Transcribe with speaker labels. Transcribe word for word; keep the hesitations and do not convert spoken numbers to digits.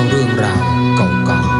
Speaker 1: เรื่องราวเก่า